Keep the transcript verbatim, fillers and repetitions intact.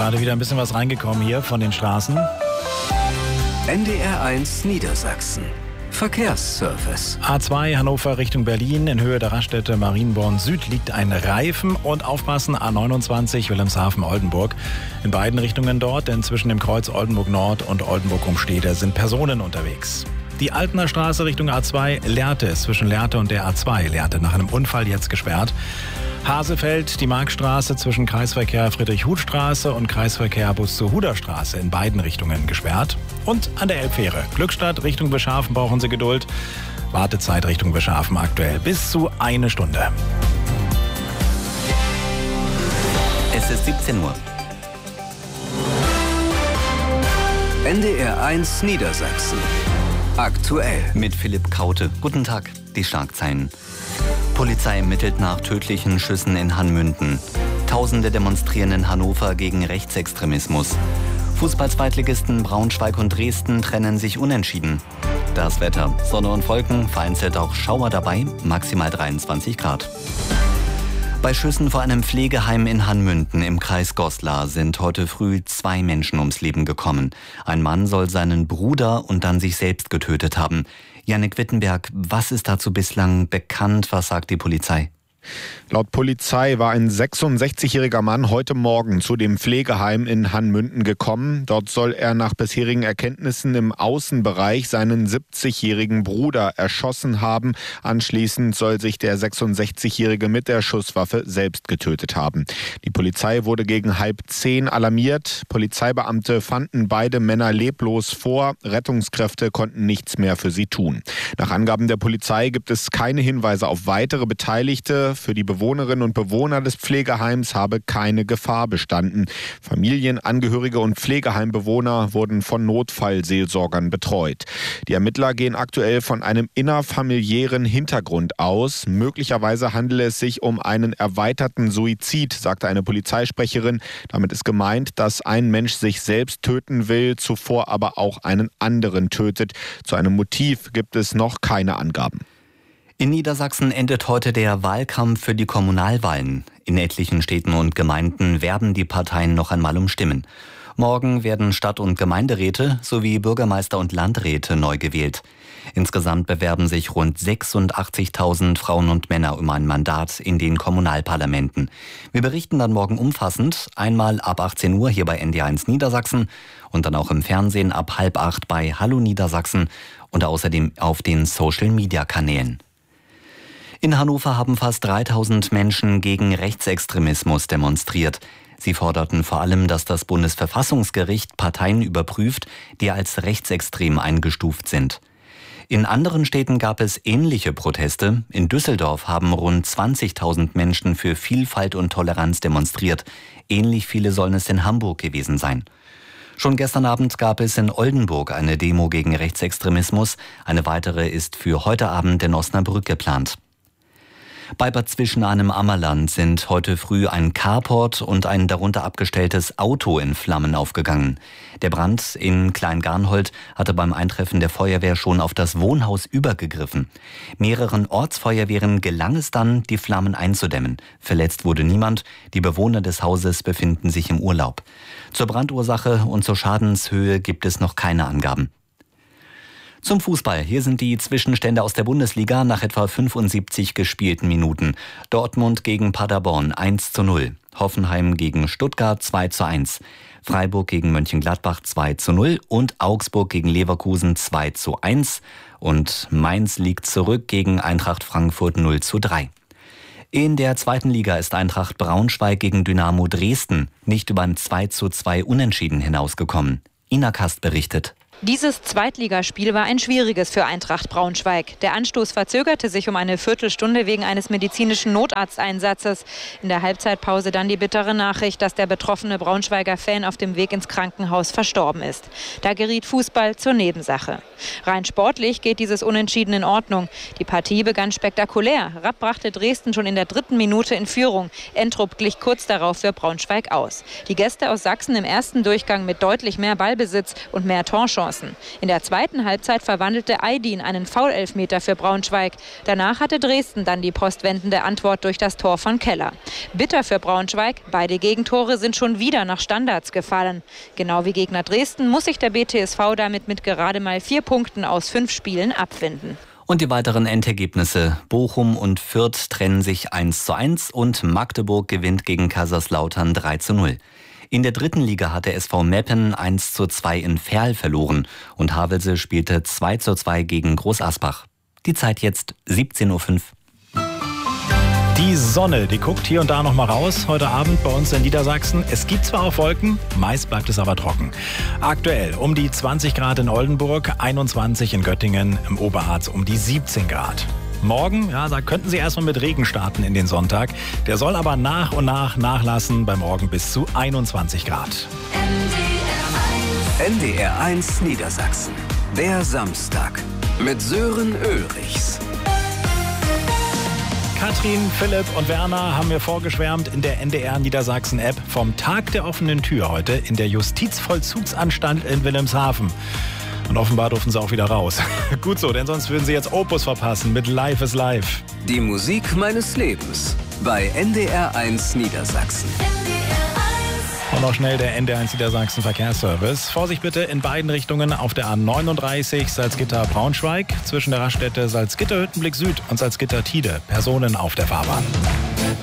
gerade wieder ein bisschen was reingekommen hier von den Straßen. N D R eins Niedersachsen. Verkehrsservice. A zwei Hannover Richtung Berlin. In Höhe der Raststätte Marienborn Süd liegt ein Reifen. Und aufpassen, A neunundzwanzig Wilhelmshaven-Oldenburg. In beiden Richtungen dort, denn zwischen dem Kreuz Oldenburg Nord und Oldenburg Umstede sind Personen unterwegs. Die Altener Straße Richtung A zwei Lehrte ist zwischen Lehrte und der A zwei Lehrte nach einem Unfall jetzt gesperrt. Hasefeld, die Markstraße zwischen Kreisverkehr Friedrich-Huth-Straße und Kreisverkehr Buxtehuder-Straße in beiden Richtungen gesperrt. Und an der Elbfähre Glückstadt Richtung Beschafen brauchen Sie Geduld. Wartezeit Richtung Beschafen aktuell bis zu eine Stunde. Es ist siebzehn Uhr. N D R eins Niedersachsen. Aktuell. Mit Philipp Kaute. Guten Tag, die Schlagzeilen. Polizei ermittelt nach tödlichen Schüssen in Hanmünden. Tausende demonstrieren in Hannover gegen Rechtsextremismus. Fußball-Zweitligisten Braunschweig und Dresden trennen sich unentschieden. Das Wetter. Sonne und Wolken, vereinzelt auch Schauer dabei, maximal dreiundzwanzig Grad. Bei Schüssen vor einem Pflegeheim in Hanmünden im Kreis Goslar sind heute früh zwei Menschen ums Leben gekommen. Ein Mann soll seinen Bruder und dann sich selbst getötet haben. Jannik Wittenberg, was ist dazu bislang bekannt? Was sagt die Polizei? Laut Polizei war ein sechsundsechzigjähriger Mann heute Morgen zu dem Pflegeheim in Hanmünden gekommen. Dort soll er nach bisherigen Erkenntnissen im Außenbereich seinen siebzigjährigen Bruder erschossen haben. Anschließend soll sich der sechsundsechzigjährige mit der Schusswaffe selbst getötet haben. Die Polizei wurde gegen halb zehn alarmiert. Polizeibeamte fanden beide Männer leblos vor. Rettungskräfte konnten nichts mehr für sie tun. Nach Angaben der Polizei gibt es keine Hinweise auf weitere Beteiligte. Für die Bewohnerinnen und Bewohner des Pflegeheims habe keine Gefahr bestanden. Familien, Angehörige und Pflegeheimbewohner wurden von Notfallseelsorgern betreut. Die Ermittler gehen aktuell von einem innerfamiliären Hintergrund aus. Möglicherweise handele es sich um einen erweiterten Suizid, sagte eine Polizeisprecherin. Damit ist gemeint, dass ein Mensch sich selbst töten will, zuvor aber auch einen anderen tötet. Zu einem Motiv gibt es noch keine Angaben. In Niedersachsen endet heute der Wahlkampf für die Kommunalwahlen. In etlichen Städten und Gemeinden werben die Parteien noch einmal um Stimmen. Morgen werden Stadt- und Gemeinderäte sowie Bürgermeister und Landräte neu gewählt. Insgesamt bewerben sich rund sechsundachtzigtausend Frauen und Männer um ein Mandat in den Kommunalparlamenten. Wir berichten dann morgen umfassend, einmal ab achtzehn Uhr hier bei N D R eins Niedersachsen und dann auch im Fernsehen ab halb acht bei Hallo Niedersachsen und außerdem auf den Social-Media-Kanälen. In Hannover haben fast dreitausend Menschen gegen Rechtsextremismus demonstriert. Sie forderten vor allem, dass das Bundesverfassungsgericht Parteien überprüft, die als rechtsextrem eingestuft sind. In anderen Städten gab es ähnliche Proteste. In Düsseldorf haben rund zwanzigtausend Menschen für Vielfalt und Toleranz demonstriert. Ähnlich viele sollen es in Hamburg gewesen sein. Schon gestern Abend gab es in Oldenburg eine Demo gegen Rechtsextremismus. Eine weitere ist für heute Abend in Osnabrück geplant. Bei Bad Zwischenahn im Ammerland sind heute früh ein Carport und ein darunter abgestelltes Auto in Flammen aufgegangen. Der Brand in Kleingarnhold hatte beim Eintreffen der Feuerwehr schon auf das Wohnhaus übergegriffen. Mehreren Ortsfeuerwehren gelang es dann, die Flammen einzudämmen. Verletzt wurde niemand. Die Bewohner des Hauses befinden sich im Urlaub. Zur Brandursache und zur Schadenshöhe gibt es noch keine Angaben. Zum Fußball. Hier sind die Zwischenstände aus der Bundesliga nach etwa fünfundsiebzig gespielten Minuten. Dortmund gegen Paderborn eins zu null. Hoffenheim gegen Stuttgart zwei zu eins. Freiburg gegen Mönchengladbach zwei zu null und Augsburg gegen Leverkusen zwei zu eins. Und Mainz liegt zurück gegen Eintracht Frankfurt null zu drei. In der zweiten Liga ist Eintracht Braunschweig gegen Dynamo Dresden nicht über ein zwei zu zwei Unentschieden hinausgekommen. Ina Kast berichtet. Dieses Zweitligaspiel war ein schwieriges für Eintracht Braunschweig. Der Anstoß verzögerte sich um eine Viertelstunde wegen eines medizinischen Notarzteinsatzes. In der Halbzeitpause dann die bittere Nachricht, dass der betroffene Braunschweiger Fan auf dem Weg ins Krankenhaus verstorben ist. Da geriet Fußball zur Nebensache. Rein sportlich geht dieses Unentschieden in Ordnung. Die Partie begann spektakulär. Rapp brachte Dresden schon in der dritten Minute in Führung. Entrup glich kurz darauf für Braunschweig aus. Die Gäste aus Sachsen im ersten Durchgang mit deutlich mehr Ballbesitz und mehr Torchancen Torchancen. In der zweiten Halbzeit verwandelte Aydin einen Foulelfmeter für Braunschweig. Danach hatte Dresden dann die postwendende Antwort durch das Tor von Keller. Bitter für Braunschweig, beide Gegentore sind schon wieder nach Standards gefallen. Genau wie Gegner Dresden muss sich der B T S V damit mit gerade mal vier Punkten aus fünf Spielen abfinden. Und die weiteren Endergebnisse. Bochum und Fürth trennen sich eins zu eins und Magdeburg gewinnt gegen Kaiserslautern drei zu null. In der dritten Liga hat der S V Meppen eins zu zwei in Verl verloren und Havelse spielte zwei zu zwei gegen Groß Asbach. Die Zeit jetzt siebzehn Uhr fünf. Die Sonne, die guckt hier und da noch mal raus, heute Abend bei uns in Niedersachsen. Es gibt zwar auch Wolken, meist bleibt es aber trocken. Aktuell um die zwanzig Grad in Oldenburg, einundzwanzig in Göttingen, im Oberharz um die siebzehn Grad. Morgen, ja, da könnten Sie erstmal mit Regen starten in den Sonntag. Der soll aber nach und nach nachlassen, bei Morgen bis zu einundzwanzig Grad. N D R eins Niedersachsen, der Samstag mit Sören Ulrichs. Katrin, Philipp und Werner haben mir vorgeschwärmt in der N D R Niedersachsen-App vom Tag der offenen Tür heute in der Justizvollzugsanstalt in Wilhelmshaven. Und offenbar durften sie auch wieder raus. Gut so, denn sonst würden sie jetzt Opus verpassen mit Life is Life. Die Musik meines Lebens bei N D R eins Niedersachsen. Und noch schnell der N D R eins Niedersachsen Verkehrsservice. Vorsicht bitte in beiden Richtungen auf der A neununddreißig Salzgitter-Braunschweig zwischen der Raststätte Salzgitter-Hüttenblick Süd und Salzgitter-Tide. Personen auf der Fahrbahn.